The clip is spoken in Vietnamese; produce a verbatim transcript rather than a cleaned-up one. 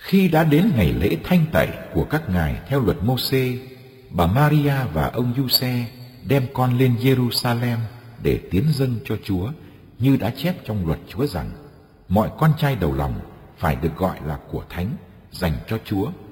Khi đã đến ngày lễ thanh tẩy của các ngài theo luật Mô-xê, bà Maria và ông Giuse đem con lên Giê-ru-sa-lem để tiến dâng cho Chúa, như đã chép trong luật Chúa rằng mọi con trai đầu lòng phải được gọi là của thánh, dành cho Chúa